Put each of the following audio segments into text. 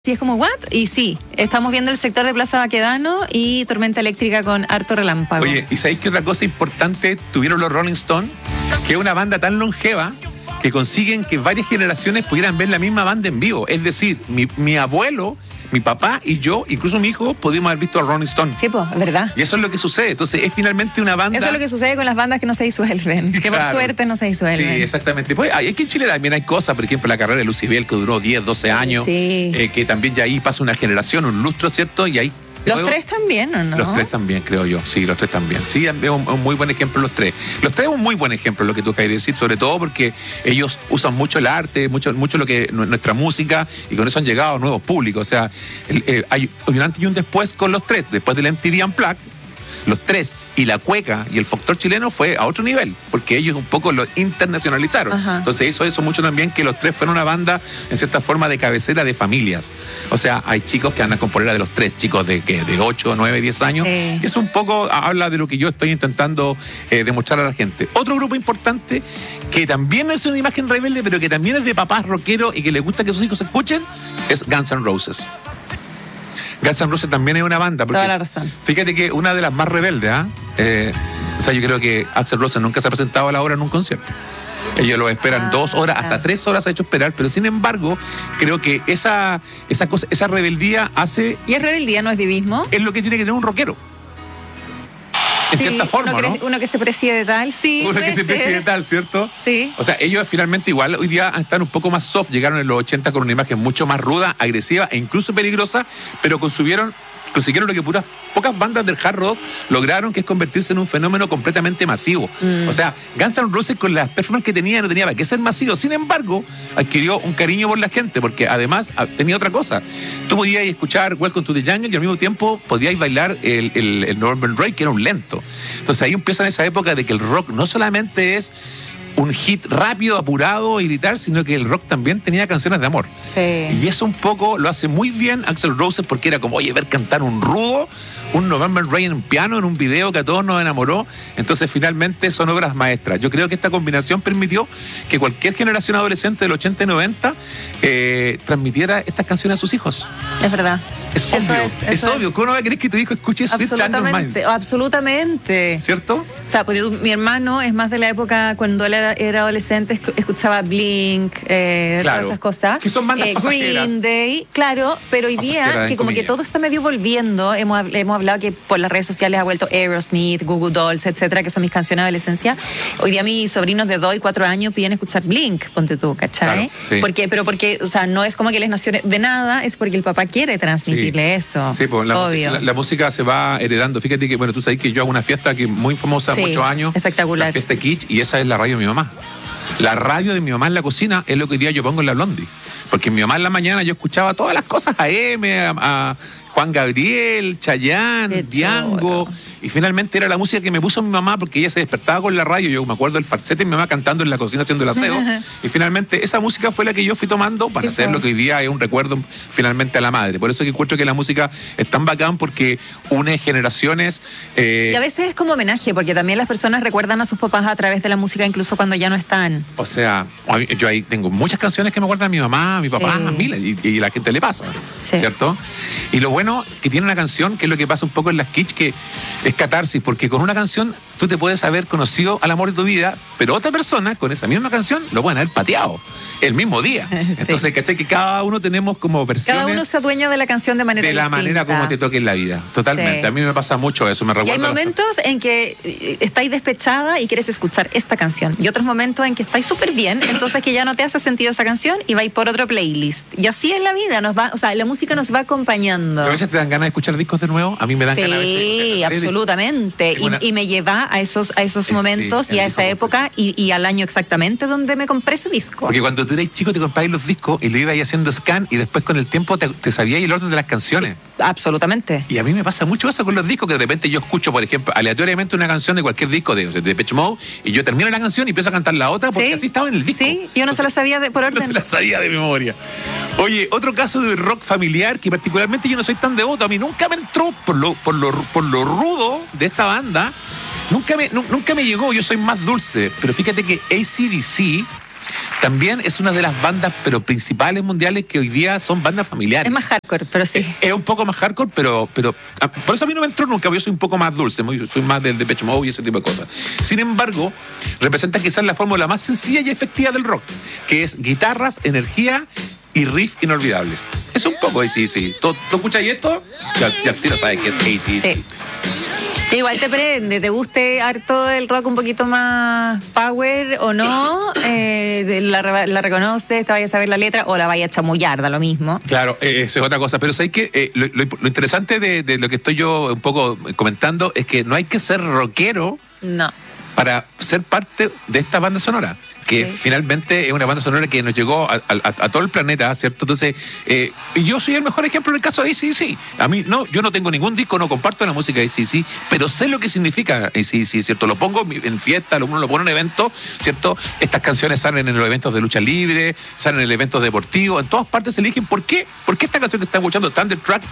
Sí, es como, ¿what? Y sí, estamos viendo el sector de Plaza Baquedano y tormenta eléctrica con harto relámpago. Oye, ¿y sabéis qué otra cosa importante tuvieron los Rolling Stones? Que es una banda tan longeva que consiguen que varias generaciones pudieran ver la misma banda en vivo. Es decir, mi abuelo, mi papá y yo, incluso mi hijo, pudimos haber visto a Rolling Stones. Sí, pues, verdad. Y eso es lo que sucede. Entonces, es finalmente una banda... Eso es lo que sucede con las bandas que no se disuelven, que Claro. por suerte no se disuelven. Sí, exactamente. Pues aquí en Chile también hay cosas, por ejemplo, la carrera de Lucibel, que duró 10, 12 años, Sí. Que también ya ahí pasa una generación, un lustro, ¿cierto? Y ahí... Los luego- tres también, ¿o no? Los tres también, creo yo. Sí, los tres también. Sí, es un muy buen ejemplo los tres. Los tres es un muy buen ejemplo lo que tú acabas de decir, sobre todo porque ellos usan mucho el arte, mucho lo que nuestra música, y con eso han llegado a nuevos públicos. O sea, hay un antes y un después con los tres. Después del MTV Unplugged, los tres y la cueca y el folclore chileno fue a otro nivel, porque ellos un poco lo internacionalizaron. Ajá. Entonces hizo eso mucho también, que los tres fueron una banda en cierta forma de cabecera de familias. O sea, hay chicos que andan con polera de los tres, chicos de 8, 9, 10 años. Sí. Y eso un poco habla de lo que yo estoy intentando demostrar a la gente. Otro grupo importante que también es una imagen rebelde, pero que también es de papás rockeros y que les gusta que sus hijos escuchen, es Guns N' Roses. Guns N' Roses también es una banda. Porque Toda la razón. fíjate que una de las más rebeldes, o sea, yo creo que Axl Rose nunca se ha presentado a la hora en un concierto. Ellos lo esperan 2 horas, hasta 3 horas ha hecho esperar, pero sin embargo, creo que esa rebeldía ¿Y es rebeldía, no es divismo? es lo que tiene que tener un rockero. En Sí, cierta forma, uno, ¿no? uno que se preside de tal, sí. Uno que puede se preside ser. tal, ¿cierto? Sí. O sea, ellos finalmente igual hoy día están un poco más soft, llegaron en los 80 con una imagen mucho más ruda, agresiva e incluso peligrosa, pero consiguieron lo que pocas bandas del hard rock lograron, que es convertirse en un fenómeno completamente masivo. O sea, Guns N' Roses con las performances que tenía no tenía para qué ser masivo. Sin embargo, adquirió un cariño por la gente, porque además tenía otra cosa. Tú podías escuchar Welcome to the Jungle y al mismo tiempo podías bailar el November Rain, que era un lento. Entonces ahí empieza en esa época de que el rock no solamente es un hit rápido, apurado y gritar, sino que el rock también tenía canciones de amor. Sí. Y eso un poco lo hace muy bien Axl Rose, porque era como, oye, ver cantar un rudo, un November Rain en piano, en un video que a todos nos enamoró. Entonces finalmente son obras maestras. Yo creo que esta combinación permitió que cualquier generación adolescente del 80 y 90 transmitiera estas canciones a sus hijos. Es verdad. Es Eso obvio, es, es eso obvio. es. ¿Cómo no va a querer que tu hijo escuche Sweet Child of Mine? Absolutamente, absolutamente. ¿Cierto? O sea, pues mi hermano es más de la época cuando él era adolescente, escuchaba Blink, Claro. todas esas cosas. Que son bandas pasajeras. Green Day, claro, pero hoy Pasajeras, día en que como que comillas. todo está medio volviendo, hemos hablado que por las redes sociales ha vuelto Aerosmith, Goo Goo Dolls, etcétera, que son mis canciones de adolescencia. Hoy día mis sobrinos de 2 y 4 años piden escuchar Blink, ponte tú, ¿cachai? Claro, sí. Porque, o sea, no es como que les nació de nada, es porque el papá quiere transmitirle eso. Sí, pues obvio. la música se va heredando. Fíjate que, bueno, tú sabes que yo hago una fiesta que es muy famosa, Sí, muchos años. espectacular. La fiesta Kitsch, y esa es la radio de mi mamá. La radio de mi mamá en la cocina es lo que hoy día yo pongo en la Blondie. Porque mi mamá en la mañana yo escuchaba todas las cosas, a Juan Gabriel, Chayanne, Qué Diango. chulo. Y finalmente era la música que me puso mi mamá, porque ella se despertaba con la radio. Yo me acuerdo del falsete de mi mamá cantando en la cocina haciendo el aseo. Y finalmente esa música fue la que yo fui tomando para Sí, hacer po. lo que hoy día es un recuerdo finalmente a la madre. Por eso que encuentro que la música es tan bacán, porque une generaciones. Y a veces es como homenaje, porque también las personas recuerdan a sus papás a través de la música, incluso cuando ya no están. O sea, yo ahí tengo muchas canciones que me guardan a mi mamá, a mi papá, Sí. a miles, y la gente le pasa, Sí. ¿cierto? Y lo bueno que tiene una canción, que es lo que pasa un poco en las kitsch, que es catarsis, porque con una canción tú te puedes haber conocido al amor de tu vida, pero otra persona con esa misma canción lo pueden haber pateado el mismo día. Sí. Entonces, ¿cachai? Que cada uno tenemos como versiones Cada uno se adueña de la canción de manera de la distinta. manera como te toque en la vida. Totalmente. Sí. A mí me pasa mucho eso, me Y hay recuerda. momentos en que estáis despechada y quieres escuchar esta canción. Y otros momentos en que estáis súper bien, entonces que ya no te hace sentido esa canción y vais por otro playlist. Y así es la vida, o sea, la música nos va acompañando. A veces te dan ganas de escuchar discos de nuevo, a mí me dan ganas a veces de Sí, escuchar absolutamente. Tengo una- Y me lleva a esos momentos sí, y a el esa disco época y al año exactamente donde me compré ese disco. Porque cuando tú eras chico te comprabas los discos y lo ibas ahí haciendo scan, y después con el tiempo te sabías el orden de las canciones. Absolutamente. Y a mí me pasa mucho eso con los discos, que de repente yo escucho, por ejemplo, aleatoriamente una canción de cualquier disco de Depeche Mode, y yo termino la canción y empiezo a cantar la otra, porque Sí. así estaba en el disco. Sí, yo no se la sabía por No orden. se la sabía de memoria. Oye, otro caso de rock familiar, que particularmente yo no soy tan devoto, a mí nunca me entró por lo rudo de esta banda. Nunca me llegó, yo soy más dulce. Pero fíjate que AC/DC también es una de las bandas pero principales mundiales que hoy día son bandas familiares. Es más hardcore, pero sí. Es un poco más hardcore, pero por eso a mí no me entró nunca, yo soy un poco más dulce, soy más del Depeche Mode y ese tipo de cosas. Sin embargo, representa quizás la fórmula más sencilla y efectiva del rock, que es guitarras, energía y riff inolvidables. Es un poco AC/DC. ¿Tú escuchas esto? Ya tiro sabes que es AC/DC. Sí. Igual te prende, te guste harto el rock un poquito más power o no, la reconoces, te vayas a saber la letra o la vayas a chamullar, da lo mismo. Claro, eso es otra cosa, pero ¿sabes qué? Lo interesante de lo que estoy yo un poco comentando es que no hay que ser rockero No. para ser parte de esta banda sonora, que Sí. finalmente es una banda sonora que nos llegó a todo el planeta, ¿cierto? Entonces, y yo soy el mejor ejemplo en el caso de AC/DC. A mí, yo no tengo ningún disco, no comparto la música de AC/DC, pero sé lo que significa AC/DC, ¿cierto? Lo pongo en fiesta, uno lo pone en eventos, ¿cierto? Estas canciones salen en los eventos de lucha libre, salen en eventos deportivos, en todas partes se eligen. ¿Por qué? Porque esta canción que están escuchando, Thunderstruck,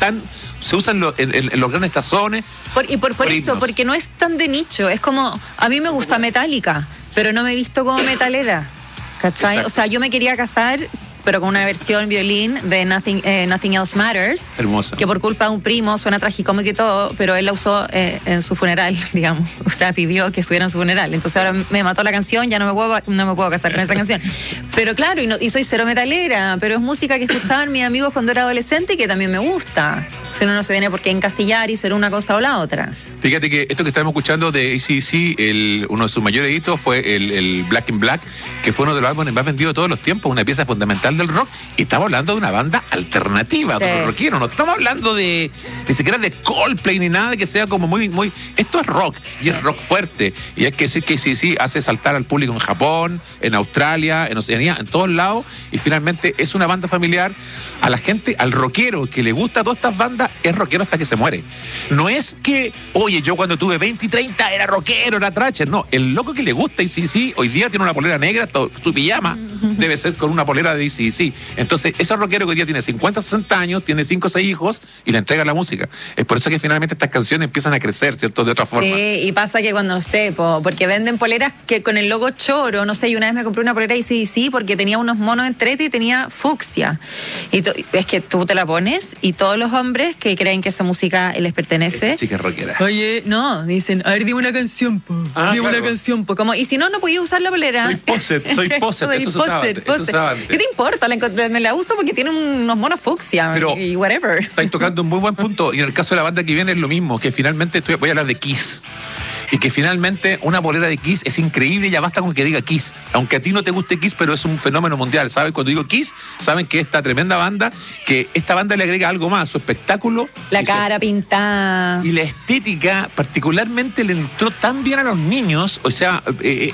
se usa en los grandes tazones. Por eso, himnos. porque no es tan de nicho, es como, a mí me gusta Metallica, pero no me he visto como metalera, ¿cachai? Exacto. O sea, yo me quería casar, pero con una versión violín de Nothing Else Matters. Hermoso. Que por culpa de un primo suena tragicómico y todo, pero él la usó en su funeral, digamos. O sea, pidió que estuviera en su funeral. Entonces ahora me mató la canción, ya no me puedo casar con esa canción. Pero claro, y soy cero metalera, pero es música que escuchaban mis amigos cuando era adolescente y que también me gusta. Si uno no se tiene por qué encasillar y ser una cosa o la otra. Fíjate que esto que estamos escuchando de AC/DC, uno de sus mayores hitos fue el Black in Black, que fue uno de los álbumes más vendidos de todos los tiempos, una pieza fundamental del rock, y estamos hablando de una banda alternativa, Sí. de los rockeros, no estamos hablando ni siquiera de Coldplay ni nada que sea como muy, esto es rock, y es rock fuerte, y hay que decir que AC/DC hace saltar al público en Japón, en Australia, en Oceanía, en todos lados, y finalmente es una banda familiar. A la gente, al rockero que le gusta todas estas bandas, es rockero hasta que se muere. No es que, oye, yo cuando tuve 20 y 30 era rockero, era tracher. No, el loco que le gusta AC/DC hoy día tiene una polera negra, su pijama debe ser con una polera de AC/DC. Entonces, ese rockero que hoy día tiene 50, 60 años, tiene 5 o 6 hijos y le entrega la música. Es por eso que finalmente estas canciones empiezan a crecer, ¿cierto? De otra forma. Sí, y pasa que cuando, no sé, porque venden poleras que con el logo choro, no sé, y una vez me compré una polera AC/DC porque tenía unos monos en trete y tenía fucsia. Y es que tú te la pones y todos los hombres que creen que esa música les pertenece. Chica rockera. Oye, no, dicen, a ver, dime una canción, po. Ah, Dime claro. una canción, po. Como, y si no podía usar la polera. Soy poset, eso se usaba antes, eso se usaba antes. ¿Qué te importa? Me la uso porque tiene unos monos fucsia Pero- y whatever. Estáis tocando un muy buen punto. Y en el caso de la banda que viene es lo mismo, que finalmente voy a hablar de Kiss. Y que finalmente una polera de Kiss es increíble, ya basta con que diga Kiss. Aunque a ti no te guste Kiss, pero es un fenómeno mundial, ¿sabes? Cuando digo Kiss, saben que esta tremenda banda, que esta banda le agrega algo más, su espectáculo. La y cara pintada. y la estética particularmente le entró tan bien a los niños, o sea,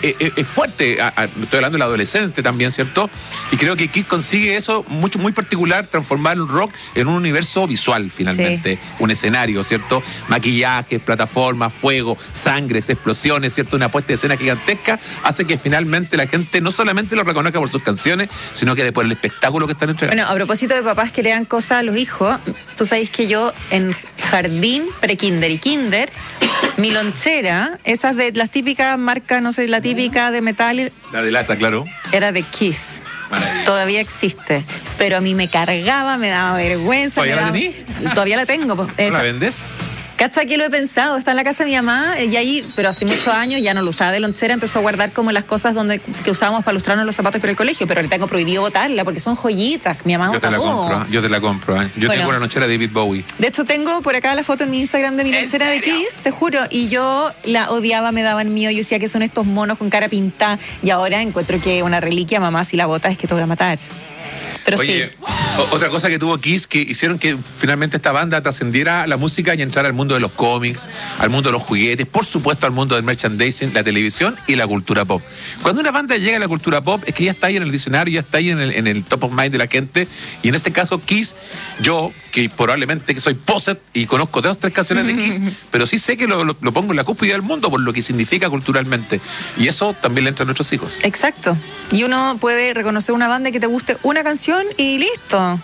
es fuerte, estoy hablando del adolescente también, ¿cierto? Y creo que Kiss consigue eso muy particular, transformar el rock en un universo visual finalmente, un escenario, ¿cierto? Maquillajes, plataformas, fuego, sangre, explosiones, ¿cierto? Una puesta de escena gigantesca hace que finalmente la gente no solamente lo reconozca por sus canciones, sino que por el espectáculo que están entregando. Bueno, a propósito de papás que le dan cosas a los hijos, tú sabes que yo en jardín, pre-kinder y kinder, mi lonchera, esas de las típicas marcas, no sé, la típica de metal, La de lata, claro. era de Kiss. Maravilla. Todavía existe, pero a mí me cargaba, me daba vergüenza. ¿Todavía la tení? Todavía la tengo. Pues, ¿No la vendes? ¿Cacha que lo he pensado? Está en la casa de mi mamá y ahí, pero hace muchos años ya no lo usaba de lonchera, empezó a guardar como las cosas que usábamos para lustrarnos los zapatos para el colegio, pero le tengo prohibido botarla porque son joyitas. Mi mamá Yo te la botó. compro, yo te la compro. Yo Bueno. tengo una lonchera de David Bowie. De hecho, tengo por acá la foto en mi Instagram de mi ¿En lonchera de serio? Kiss, te juro. Y yo la odiaba, me daban mío. Yo decía que son estos monos con cara pintada. Y ahora encuentro que una reliquia, mamá, si la botas es que te voy a matar. Pero Oye, sí. otra cosa que tuvo Kiss que hicieron que finalmente esta banda trascendiera a la música y entrara al mundo de los cómics, al mundo de los juguetes, por supuesto al mundo del merchandising, la televisión y la cultura pop. Cuando una banda llega a la cultura pop es que ya está ahí en el diccionario, ya está ahí en el top of mind de la gente, y en este caso Kiss, yo que probablemente que soy poset y conozco 2 o 3 canciones de Kiss, pero sí sé que lo pongo en la cúspide del mundo por lo que significa culturalmente, y eso también le entra a nuestros hijos. Exacto. Y uno puede reconocer una banda que te guste una canción y listo.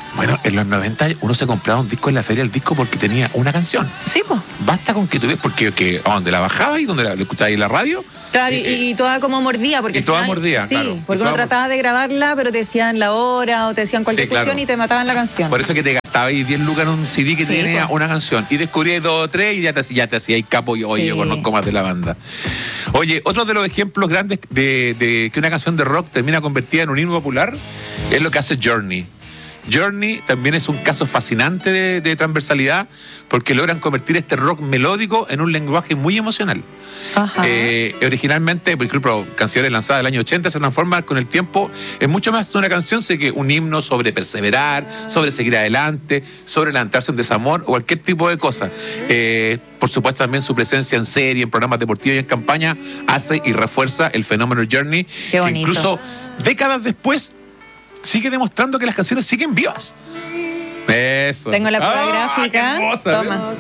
Bueno, en los 90 uno se compraba un disco en la feria del disco porque tenía una canción. Sí, pues. Basta con que tuvieras, porque donde la bajabas y donde la escuchabas en la radio. Claro, y toda como mordía. Porque y toda mordía, sí, claro. porque uno trataba de grabarla, pero te decían la hora o te decían cualquier Sí, claro. cuestión y te mataban la canción. Por eso que te gastabas 10 lucas en un CD que Sí, tenía po. una canción. Y descubrías 2 o 3 y ya te hacías capo y oye, Sí. yo conozco más de la banda. Oye, otro de los ejemplos grandes de que una canción de rock termina convertida en un himno popular es lo que hace Journey. Journey también es un caso fascinante de transversalidad porque logran convertir este rock melódico en un lenguaje muy emocional. Ajá. Originalmente, por ejemplo, canciones lanzadas del año 80 se transforman con el tiempo en mucho más una canción que un himno sobre perseverar, sobre seguir adelante, sobre levantarse un desamor o cualquier tipo de cosa. Por supuesto, también su presencia en serie, en programas deportivos y en campaña hace y refuerza el fenómeno Journey. Qué bonito. Que incluso décadas después sigue demostrando que las canciones siguen vivas. Eso. Tengo la prueba gráfica. Qué hermosa, Toma.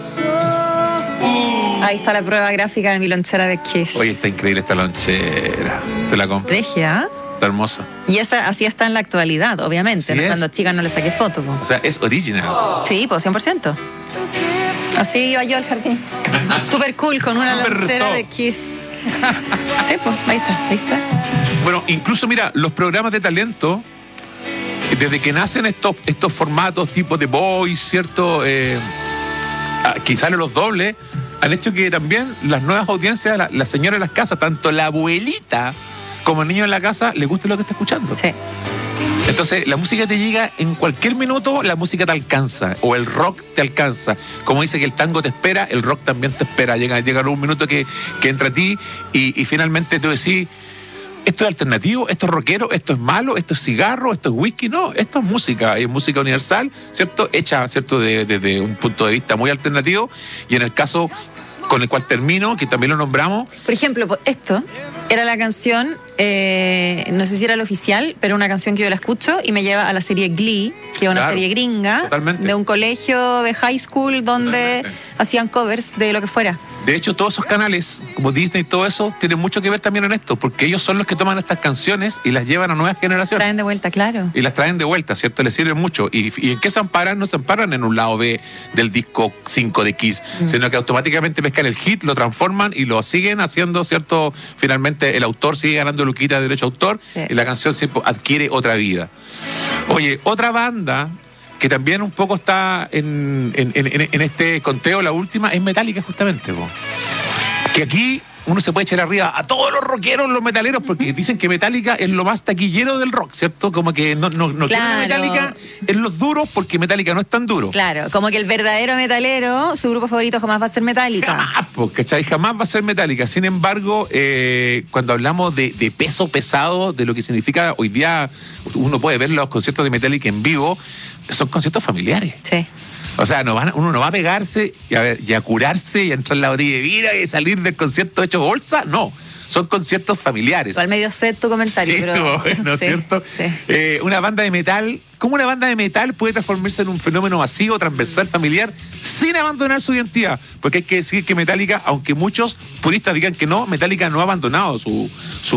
Ahí está la prueba gráfica de mi lonchera de Kiss. Oye, está increíble esta lonchera. Te la compro. Regia. Está hermosa. Y esa así está en la actualidad, obviamente. Así ¿no? es. Cuando chica no le saqué foto. Po. O sea, es original. Sí, pues 100%. Así iba yo al jardín. Súper cool con una Súper lonchera top. de Kiss. Sí, pues, ahí está. Bueno, incluso mira, los programas de talento, desde que nacen estos formatos tipo de Voice, ¿cierto? Que salen los dobles, han hecho que también las nuevas audiencias, la señora en las casas, tanto la abuelita como el niño en la casa, le guste lo que está escuchando. Sí. Entonces, la música te llega en cualquier minuto, la música te alcanza, o el rock te alcanza. Como dice que el tango te espera, el rock también te espera. Llega un minuto que entra a ti y finalmente tú decís, ¿esto es alternativo? ¿Esto es rockero? ¿Esto es malo? ¿Esto es cigarro? ¿Esto es whisky? No, esto es música universal, ¿cierto? Hecha, ¿cierto? Desde un punto de vista muy alternativo. Y en el caso con el cual termino, que también lo nombramos. Por ejemplo, esto era la canción, no sé si era la oficial, pero una canción que yo la escucho y me lleva a la serie Glee, que es una Claro, serie gringa, totalmente. de un colegio de high school donde Totalmente. hacían covers de lo que fuera. De hecho, todos esos canales, como Disney y todo eso, tienen mucho que ver también en esto, porque ellos son los que toman estas canciones y las llevan a nuevas generaciones. Traen de vuelta, claro. Y las traen de vuelta, ¿cierto? Les sirven mucho. ¿Y en qué se amparan? No se amparan en un lado B del disco 5 de Kiss, sino que automáticamente pescan el hit, lo transforman y lo siguen haciendo, ¿cierto? Finalmente el autor sigue ganando luquita de derecho a autor Sí. y la canción siempre adquiere otra vida. Oye, otra banda que también un poco está en este conteo, la última, es Metallica justamente, po. Que aquí uno se puede echar arriba a todos los rockeros, los metaleros, porque dicen que Metallica es lo más taquillero del rock, ¿cierto? Como que no quieren a Claro. Metallica en los duros porque Metallica no es tan duro. Claro, como que el verdadero metalero, su grupo favorito jamás va a ser Metallica. Jamás, po, ¿cachai? Jamás va a ser Metallica. Sin embargo, cuando hablamos de peso pesado, de lo que significa hoy día, uno puede ver los conciertos de Metallica en vivo, son conciertos familiares. Sí. O sea, uno no va a pegarse y a curarse y a entrar en la botella de vino y salir del concierto hecho bolsa. No, son conciertos familiares. Igual medio set tu comentario, Sí, pero... estuvo bueno, sí, ¿cierto? sí. Una banda de metal, ¿cómo una banda de metal puede transformarse en un fenómeno masivo, transversal, familiar, sin abandonar su identidad? Porque hay que decir que Metallica, aunque muchos puristas digan que no, Metallica no ha abandonado su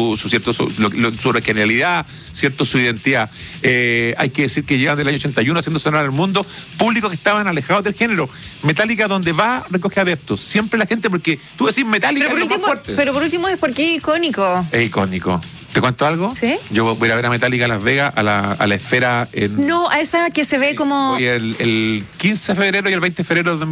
originalidad, ¿cierto? Su identidad. Hay que decir que llevan del año 81 haciendo sonar al mundo públicos que estaban alejados del género. Metallica, donde va, recoge adeptos. Siempre la gente, porque tú decís Metallica es lo más fuerte. Pero por último es porque es icónico. Es icónico. ¿Te cuento algo? ¿Sí? Yo voy a ir a ver a Metallica a Las Vegas, a la esfera en... No, a esa que se ve como... Voy el 15 de febrero y el 20 de febrero de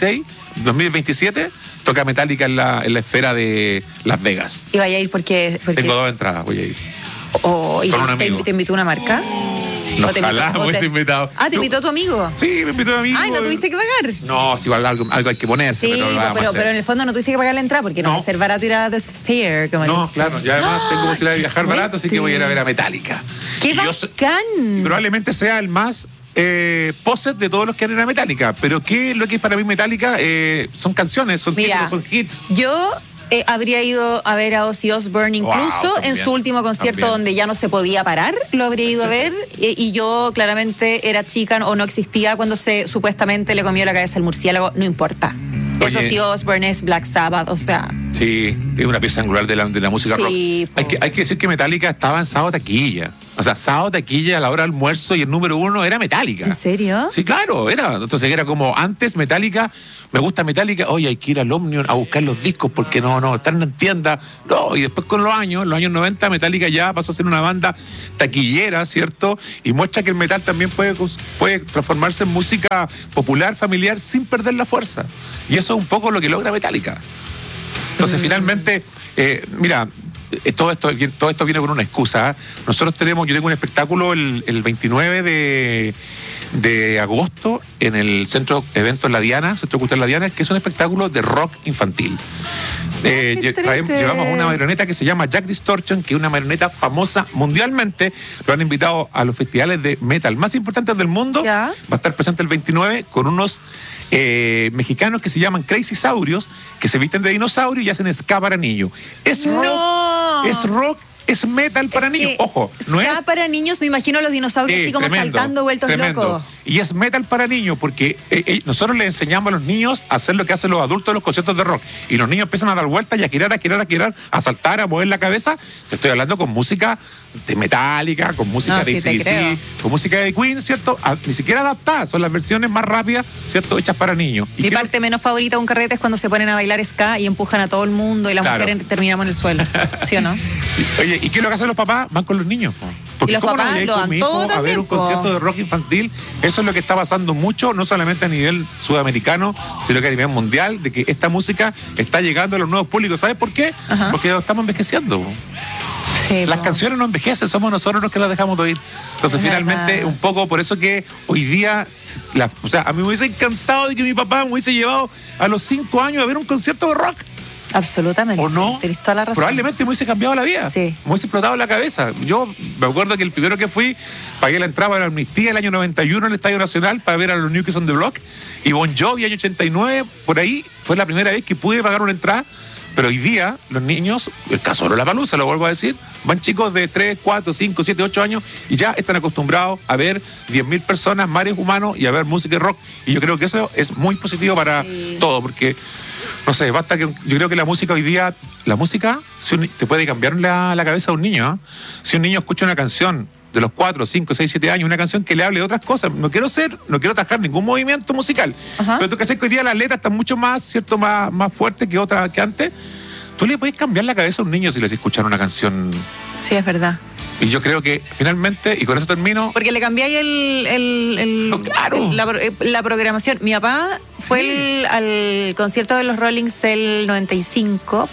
2027, toca Metallica en la esfera de Las Vegas. Y vaya a ir porque... Tengo 2 entradas, voy a ir. ¿Y con un amigo. te invitó una marca? No, ¿O te invitó- ojalá o hubiese te- invitado. Ah, ¿te invitó tu amigo? Sí, me invitó a mí. Ay, ¿no tuviste que pagar? No, si igual algo hay que ponerse, Sí, pero lo vamos a hacer. pero en el fondo no tuviste que pagar la entrada porque no No. va a ser barato ir a The Sphere. Como le No, dicen. claro, y además tengo posibilidad de ¡Qué viajar barato, así que voy a ir a ver a suerte! Metallica. ¡Qué Y yo soy- bacán! y probablemente sea el más poset de todos los que han ido a Metallica. Pero ¿qué es lo que es para mí Metallica? Son canciones, son Mira, títulos, son hits. Yo habría ido a ver a Ozzy Osbourne incluso Wow, en también, su último concierto también. donde ya no se podía parar, lo habría ido a ver y yo claramente era chica o no existía cuando supuestamente le comió la cabeza al murciélago, no importa. Eso Oye. sí, Osbourne es Black Sabbath, o sea, Sí, es una pieza angular de la música Sí, rock. po. Hay que decir que Metallica estaba en sábado taquilla. O sea, sábado taquilla a la hora del almuerzo y el número 1 era Metallica. ¿En serio? Sí, claro, era. Entonces era como antes Metallica, me gusta Metallica, oye, hay que ir al Omnium a buscar los discos porque no, están en tienda. No, y después con los años 90, Metallica ya pasó a ser una banda taquillera, ¿cierto? Y muestra que el metal también puede transformarse en música popular, familiar, sin perder la fuerza. Y eso es un poco lo que logra Metallica. Entonces, finalmente, mira, todo esto viene con una excusa. Yo tengo un espectáculo el 29 de agosto en el Centro Eventos La Diana, Centro Cultural La Diana, que es un espectáculo de rock infantil. Llevamos una marioneta que se llama Jack Distortion, que es una marioneta famosa mundialmente. Lo han invitado a los festivales de metal más importantes del mundo. ¿Ya? Va a estar presente el 29 con unos mexicanos que se llaman Crazy Saurios, que se visten de dinosaurio y hacen ska para niños. Es rock, es metal para niños. Ojo, no es para niños, me imagino los dinosaurios así como saltando, vueltos locos. Y es metal para niños porque nosotros les enseñamos a los niños a hacer lo que hacen los adultos en los conciertos de rock. Y los niños empiezan a dar vueltas y a girar, a saltar, a mover la cabeza. Te estoy hablando con música de Metallica, con música de AC/DC, con música de Queen, ¿cierto? Ni siquiera adaptadas, son las versiones más rápidas, ¿cierto? Hechas para niños. Mi parte menos favorita de un carrete es cuando se ponen a bailar ska y empujan a todo el mundo y las mujeres terminamos en el suelo. ¿Sí o no? Oye, ¿y qué es lo que hacen los papás? Van con los niños. Porque y los ¿cómo papás no voy a ir con mi hijo a ver un concierto de rock infantil? Eso es lo que está pasando mucho, no solamente a nivel sudamericano, sino que a nivel mundial, de que esta música está llegando a los nuevos públicos. ¿Sabes por qué? Porque estamos envejeciendo. Sí, las canciones no envejecen, somos nosotros los que las dejamos de oír. Entonces, finalmente, un poco por eso que hoy día, a mí me hubiese encantado de que mi papá me hubiese llevado a los 5 años a ver un concierto de rock. Absolutamente. ¿O no? Tienes toda la razón. Probablemente me hubiese cambiado la vida. Sí. Me hubiese explotado la cabeza. Yo me acuerdo que el primero que fui, pagué la entrada a la Amnistía el año 91 en el Estadio Nacional para ver a los New Kids on the Block. Y Bon Jovi, año 89, por ahí, fue la primera vez que pude pagar una entrada. Pero hoy día, los niños, el caso de Lollapalooza, lo vuelvo a decir, van chicos de 3, 4, 5, 7, 8 años y ya están acostumbrados a ver 10.000 personas, mares humanos y a ver música y rock. Y yo creo que eso es muy positivo para todo, porque, no sé, basta que yo creo que la música hoy día, te puede cambiar la cabeza a un niño. ¿Eh? Si un niño escucha una canción de los 4, 5, 6, 7 años, una canción que le hable de otras cosas. No quiero atajar ningún movimiento musical. Pero tú que sabes que hoy día las letras están mucho más, ¿cierto? Más fuertes que antes. Tú le puedes cambiar la cabeza a un niño si le haces escuchar una canción. Sí, es verdad. Y yo creo que finalmente, y con eso termino. Porque le cambiáis la programación. Mi papá fue al concierto de los Rollings del 95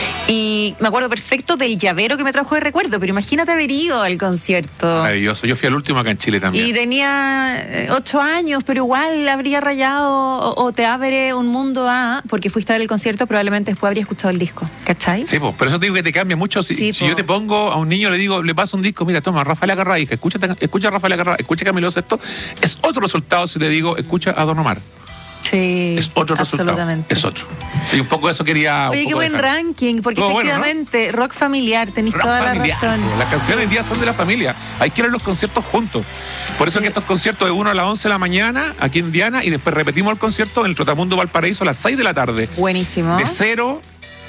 y me acuerdo perfecto del llavero que me trajo de recuerdo, pero imagínate haber ido al concierto. Maravilloso. Yo fui al último acá en Chile también. Y tenía 8 años, pero igual habría rayado o te abre un mundo porque fuiste a ver el concierto, probablemente después habría escuchado el disco. ¿Cachai? Sí, pues, pero eso te digo que te cambia mucho. Si yo te pongo a un niño, le paso un disco, mira, toma, Rafael Acarrá, hija, escucha a Rafael Acarrá, escucha a Camilo Sesto, es otro resultado si te digo, escucha a Don Omar. Sí, es otro resultado. Es otro. Y un poco eso quería. Oye, qué buen ranking, porque efectivamente, bueno, ¿no? Rock familiar, tenéis toda la razón. Las canciones hoy día son de la familia. Hay que ir a los conciertos juntos. Por eso que estos conciertos de 1 a las 11 de la mañana, aquí en Diana, y después repetimos el concierto en el Trotamundo Valparaíso a las 6 de la tarde. Buenísimo. De 0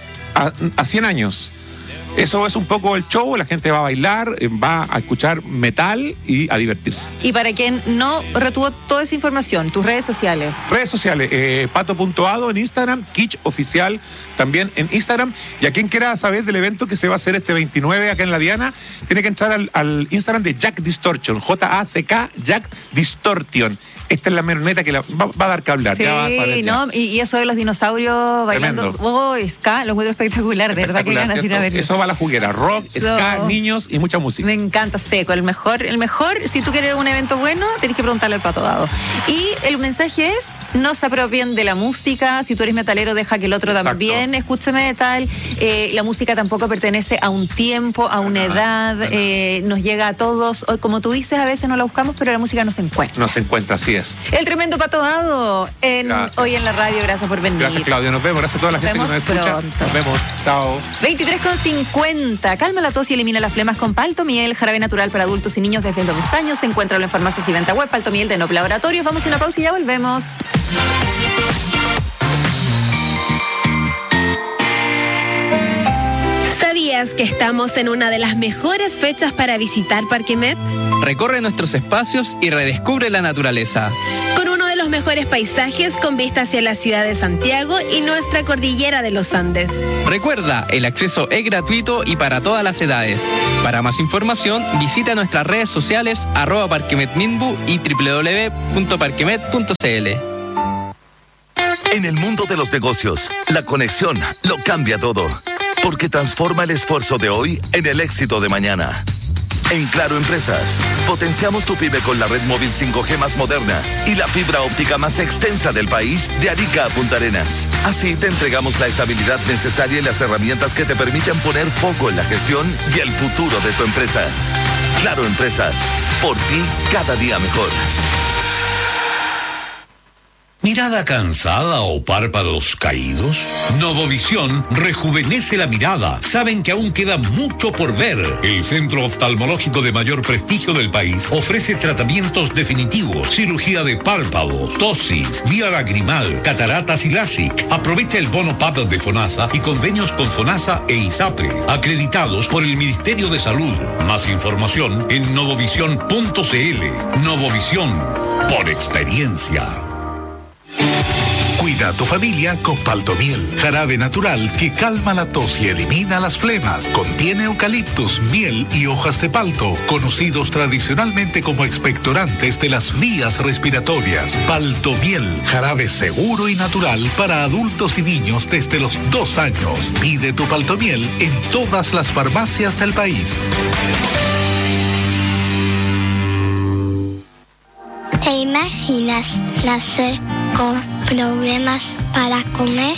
a 100 años. Eso es un poco el show, la gente va a bailar, va a escuchar metal y a divertirse. Y para quien no retuvo toda esa información, tus redes sociales. Redes sociales, pato.ado en Instagram, Kitsch Oficial también en Instagram. Y a quien quiera saber del evento que se va a hacer este 29 acá en La Diana, tiene que entrar al Instagram de Jack Distortion, J-A-C-K, Jack Distortion. Esta es la marioneta que va a dar que hablar. Sí, ya vas a ver, ¿no? Y eso de los dinosaurios bailando. Oh, ska, lo encuentro espectacular, de verdad que ganas de ir a verlo. Eso va a la juguera, rock, ska, niños y mucha música. Me encanta, seco, el mejor, si tú quieres un evento bueno, tenés que preguntarle al Pato Dado. Y el mensaje es, no se apropien de la música, si tú eres metalero, deja que el otro también escuche metal. La música tampoco pertenece a un tiempo, a una edad, nos llega a todos, como tú dices, a veces no la buscamos, pero la música no se encuentra. No se encuentra, así es. El tremendo Pato Dado hoy en la radio, gracias por venir. Gracias, Claudia, nos vemos, gracias a toda la gente que nos escucha. Pronto. Nos vemos, chao. 23,50. Calma la tos y elimina las flemas con Paltomiel, jarabe natural para adultos y niños desde los 2 años. Encuéntralo en farmacias y venta web. Paltomiel de Nop Laboratorios. Vamos a una pausa y ya volvemos. sabías que estamos en una de las mejores fechas para visitar Parque Met? Recorre nuestros espacios y redescubre la naturaleza. Con uno de los mejores paisajes con vista hacia la ciudad de Santiago y nuestra cordillera de los Andes. Recuerda, el acceso es gratuito y para todas las edades. Para más información, visita nuestras redes sociales @parquemetminbu y www.parquemet.cl. En el mundo de los negocios, la conexión lo cambia todo, porque transforma el esfuerzo de hoy en el éxito de mañana. En Claro Empresas, potenciamos tu pyme con la red móvil 5G más moderna y la fibra óptica más extensa del país, de Arica a Punta Arenas. Así te entregamos la estabilidad necesaria y las herramientas que te permiten poner foco en la gestión y el futuro de tu empresa. Claro Empresas, por ti cada día mejor. ¿Mirada cansada o párpados caídos? Novovisión rejuvenece la mirada. Saben que aún queda mucho por ver. El centro oftalmológico de mayor prestigio del país ofrece tratamientos definitivos, cirugía de párpados, tosis, vía lagrimal, cataratas y LASIK. Aprovecha el bono PAP de FONASA y convenios con FONASA e ISAPRE, acreditados por el Ministerio de Salud. Más información en novovisión.cl. Novovisión, por experiencia. Cuida a tu familia con Paltomiel, jarabe natural que calma la tos y elimina las flemas. Contiene eucaliptus, miel y hojas de palto, conocidos tradicionalmente como expectorantes de las vías respiratorias. Paltomiel, jarabe seguro y natural para adultos y niños desde los 2 años. Pide tu Paltomiel en todas las farmacias del país. ¿Te imaginas nacer con problemas para comer?